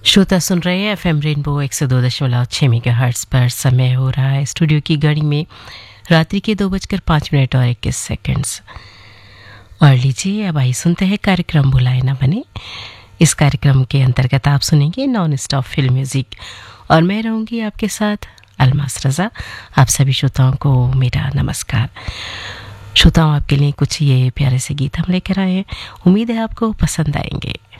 श्रोता सुन रहे हैं एफएम रेनबो 102.6 मेगाहर्ट्ज पर। समय हो रहा है स्टूडियो की घड़ी में रात्रि के 2:05 और 21 सेकंड्स। और लीजिए अब आई सुनते हैं कार्यक्रम बुलाए ना बने। इस कार्यक्रम के अंतर्गत आप सुनेंगे नॉन स्टॉप फिल्म म्यूजिक और मैं रहूंगी आपके साथ अलमास रजा। आप सभी श्रोताओं को मेरा नमस्कार। श्रोताओं, आपके लिए कुछ ये प्यारे से गीत हम लेकर आए हैं, उम्मीद है आपको पसंद आएंगे।